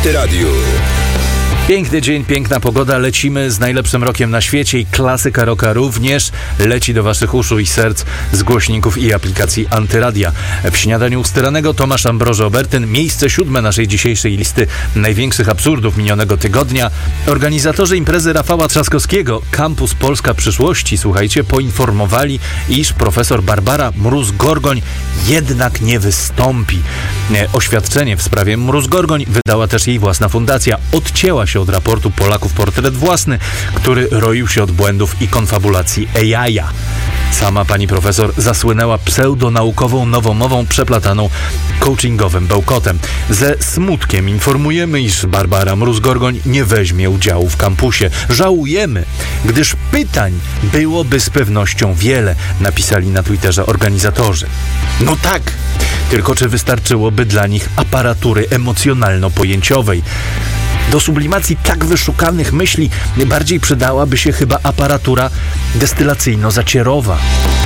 Antyradiu. Piękny dzień, piękna pogoda, lecimy z najlepszym rockiem na świecie i klasyka rocka również leci do waszych uszu i serc z głośników i aplikacji Antyradia. W śniadaniu ustyranego Tomasz Ambroży-Obertyn, miejsce 7 naszej dzisiejszej listy największych absurdów minionego tygodnia. Organizatorzy imprezy Rafała Trzaskowskiego, Kampus Polska Przyszłości, słuchajcie, poinformowali, iż profesor Barbara Mróz-Gorgoń jednak nie wystąpi. Oświadczenie w sprawie Mróz-Gorgoń wydała też jej własna fundacja. Odcięła się od raportu Polaków Portret Własny, który roił się od błędów i konfabulacji AI-a. Sama pani profesor zasłynęła pseudonaukową nowomową przeplataną coachingowym bełkotem. Ze smutkiem informujemy, iż Barbara Mróz-Gorgoń nie weźmie udziału w kampusie. Żałujemy, gdyż pytań byłoby z pewnością wiele, napisali na Twitterze organizatorzy. No tak, tylko czy wystarczyłoby dla nich aparatury emocjonalno-pojęciowej? Do sublimacji tak wyszukanych myśli bardziej przydałaby się chyba aparatura destylacyjno-zacierowa.